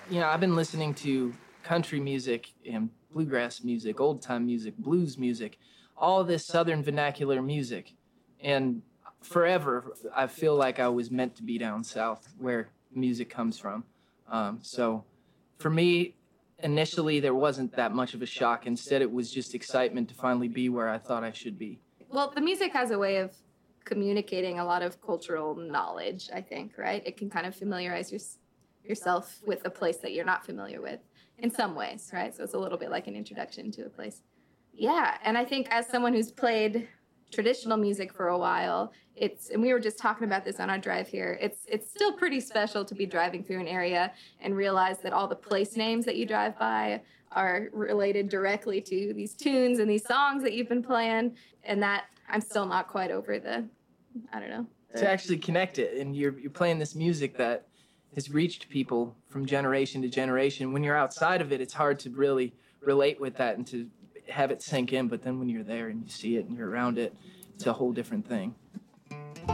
I've been listening to country music and bluegrass music, old time music, blues music, all this Southern vernacular music. And forever, I feel like I was meant to be down south where music comes from. So for me, initially, there wasn't that much of a shock. Instead, it was just excitement to finally be where I thought I should be. Well, the music has a way of communicating a lot of cultural knowledge, I think, right? It can kind of familiarize yourself with a place that you're not familiar with in some ways, right? So it's a little bit like an introduction to a place. Yeah, and I think as someone who's played traditional music for a while, and we were just talking about this on our drive here, it's still pretty special to be driving through an area and realize that all the place names that you drive by are related directly to these tunes and these songs that you've been playing, and that I'm still not quite over to actually connect it, and you're playing this music that has reached people from generation to generation. When you're outside of it, it's hard to really relate with that and to have it sink in, but then when you're there and you see it and you're around it, it's a whole different thing.